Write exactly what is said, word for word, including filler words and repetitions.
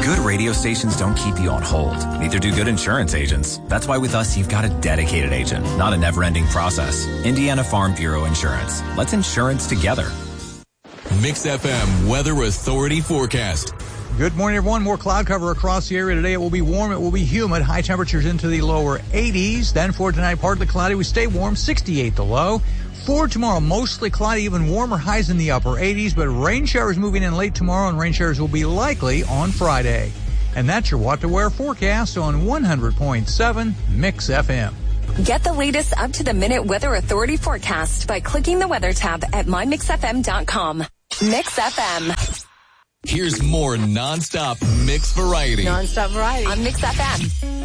Good radio stations don't keep you on hold. Neither do good insurance agents. That's why with us, you've got a dedicated agent, not a never-ending process. Indiana Farm Bureau Insurance. Let's insurance together. Mix F M Weather Authority forecast. Good morning, everyone. More cloud cover across the area today. It will be warm. It will be humid. High temperatures into the lower eighties. Then for tonight, partly cloudy. We stay warm, sixty-eight the low. For tomorrow, mostly cloudy, even warmer, highs in the upper eighties, but rain showers moving in late tomorrow, and rain showers will be likely on Friday. And that's your What to Wear forecast on one hundred point seven Mix F M. Get the latest up-to-the-minute Weather Authority forecast by clicking the weather tab at my mix f m dot com. Mix F M. Here's more non-stop mix variety. Non-stop variety on Mix F M.